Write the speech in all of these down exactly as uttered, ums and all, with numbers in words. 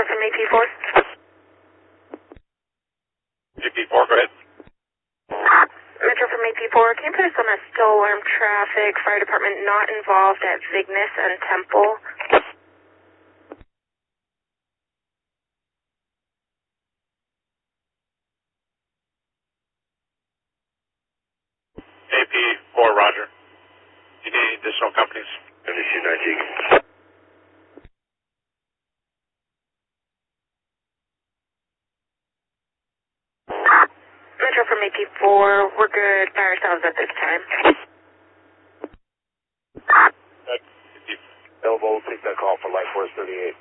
Metro from A P four. A P four, go ahead. Metro from A P four, can you put us on a still alarm traffic, fire department not involved at Vignes and Temple? A P four, roger. Do you need any additional companies? seventy-two nineteen. Metro from A P four, we're good by ourselves at this time. Elbow, take that call for Light Force thirty-eight.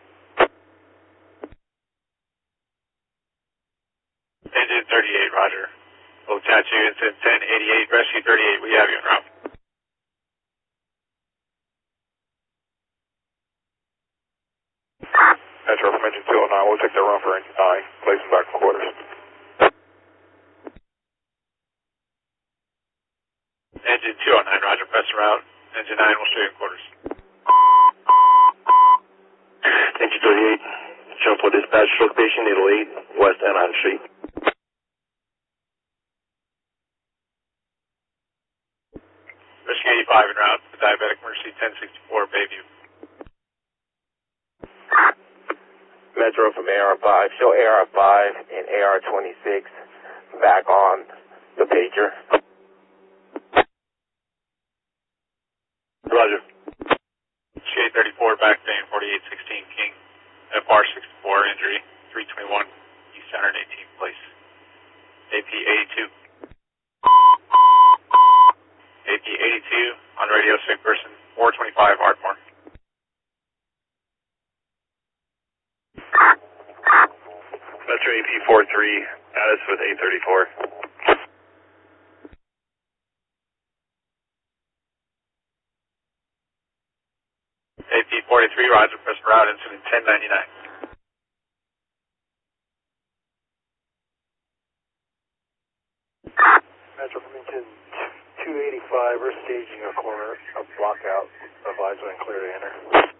Engine thirty-eight, roger. Otachu, incident ten eighty-eight, rescue thirty-eight, we have you en route. Metro from engine two oh nine, we'll take that run for engine nine, place him back in quarters. Engine two oh nine, roger, press route. Engine nine, we'll show you in quarters. Engine thirty-eight, jump with dispatch location eight oh eight, West Anaheim Street. Rescue eighty-five en route, the diabetic emergency ten sixty-four, Bayview. Metro from A R five, show A R five and A R twenty-six back on the pager. Roger. Rescue eight thirty-four, back pain, forty-eight sixteen King. F R sixty-four, injury, three twenty-one, East one eighteenth place. A P eighty-two. A P eighty-two, on radio, sick person, four twenty-five, Ardmore. Metro A P forty-three, add us with eight thirty-four. A P forty-three, roger, press route, incident ten ninety-nine. Metro from engine two eighty-five, we're staging a corner, a block out, advise when clear to enter.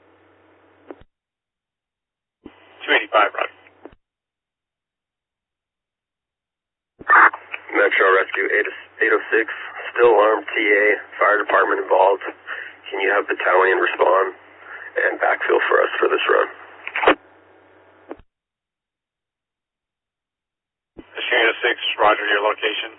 two eighty-five, roger. Metro Rescue eight oh six, still armed T A, fire department involved. Can you have battalion respond and backfill for us for this run? Rescue eight oh six, roger, your location.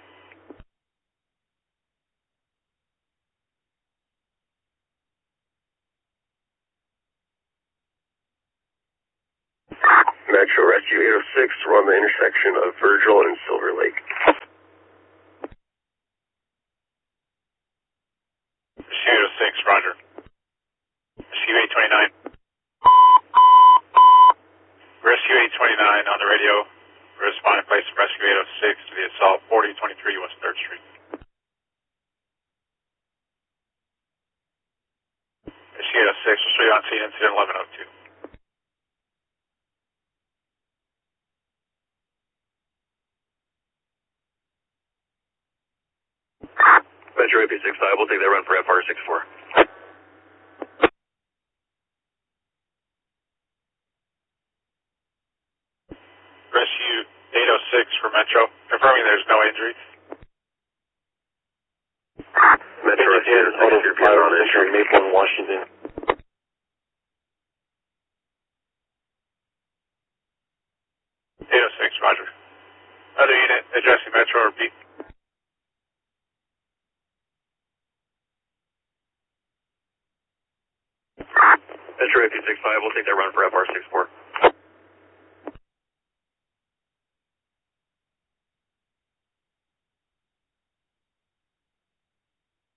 Metro Rescue eight oh six, we're on the intersection of Virgil and Silver Lake. Rescue eight oh six, roger. Rescue eight twenty-nine. Rescue eight twenty-nine on the radio. Responding place of Rescue eight oh six to the assault, forty twenty-three West third Street. Rescue eight oh six, we'll show you on scene, incident eleven oh two. Metro A P six five, we'll take that run for F R sixty-four. Rescue eight oh six for Metro, confirming there's no injuries. Metro Rescue eight oh six, you're on entry, Maple in Washington. eight oh six, roger. Other unit addressing Metro, repeat. Metro A P six five, we'll take that run for F R sixty-four.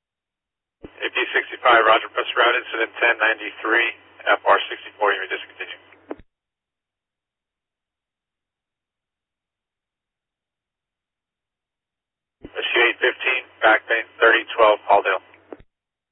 A P sixty-five, roger, press route, incident ten ninety-three, F R sixty-four, you may discontinue.